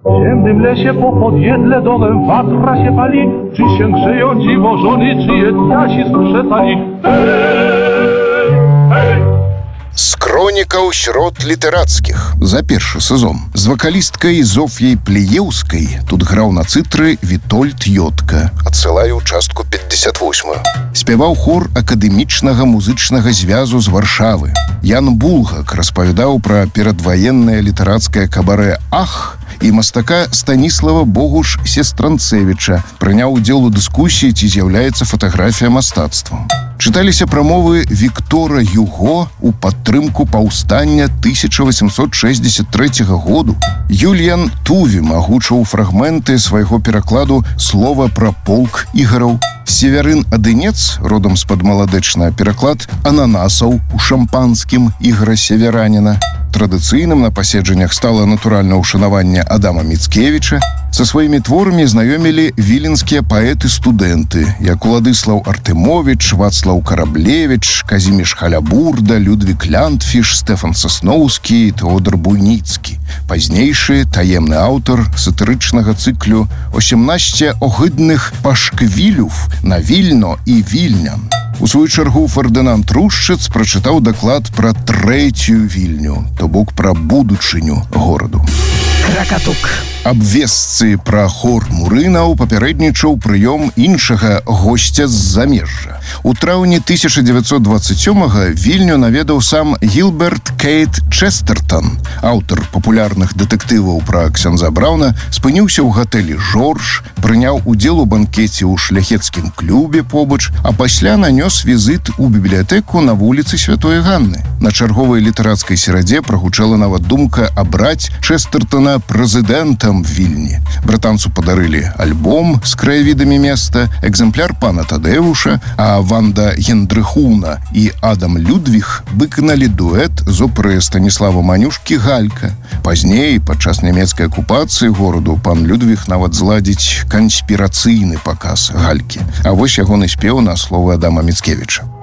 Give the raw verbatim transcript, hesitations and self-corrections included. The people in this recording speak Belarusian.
W ciemnym lesie po podjedle dołem watra się pali. Czy się grzeją dziwożony, czy jedniasi skrzesali? Hej, hej! З кронікаў срод літарацкіх. За першы сезон з вакалісткай Зоф'яй Плееўскай тут граў на цытры Вітольд Йодка. Адсылаю частку пятьдесят восьмую. Спяваў хор акадэмічнага музычнага звязу з Варшавы. Ян Булгак распавядаў пра перадваеннае літарацкае кабарэ «Ах» і мастака Станіслава Богуш Сестранцевіча. Прыняў удзел у дыскусіі, ці з'яўляецца фатаграфія мастацтвам. Чыталіся прамовы Віктора Юго у падтрымку паўстання тысяча восемьсот шестьдесят третьего году. Юліян Тувім агучыў фрагменты свайго перакладу слова пра полк іграў. Северын Адынец, родам з-пад Маладэчна, пераклад ананасаў у шампанскім ігра севераніна. Традыцыйным на паседжаннях стала натуральна ўшанаванне Адама Міцкевіча. Са сваімі творамі знаёмілі віленскія паэты-студэнты, як Уладыслаў Артэмовіч, Вацлаў Караблевіч, Казіміш Халябурда, Людвік Ляндфіш, Стэфан Сасноўскі, Тэодар Буйніцкі. Пазнейшы таемны аўтар сатырычнага цыклю «Осемнасце огидних пашквілюв на Вільно і Вільня». У свою чаргу Фердынанд Рушчыц прачытаў даклад пра трэцюю Вільню, то бок пра будучыню гораду. Кракатук. Аб вестцы пра хор мурынаў папярэднічаў прыём іншага госця з замежжа. У траўні тысяча девятьсот двадцать сёмого Вільню наведаў сам Гілберт Кейт Честертон. Аўтар папулярных дэтэктываў пра ксяндза Браўна спыніўся ў гатэлі «Жорж», прыняў удзел у банкеце ў шляхецкім клубе побач, а пасля нанёс візіт у бібліятэку на вуліцы Святой Ганны. На чарговай літарацкай серадзе прагучала нават думка абраць Честертона прэзідэнтам Вільні. Братанцу падарылі альбом з краявідамі места, экземпляр пана Тадэвуша, а Ванда Гендрыхуна і Адам Людвіг выканалі дуэт з оперы Станіслава Манюшкі «Галька». Пазней, падчас нямецкай акупацыі гораду, пан Людвіг нават зладзіць канспірацыйны паказ «Галькі». А вось ягоны спеў на словы Адама Міцкевіча.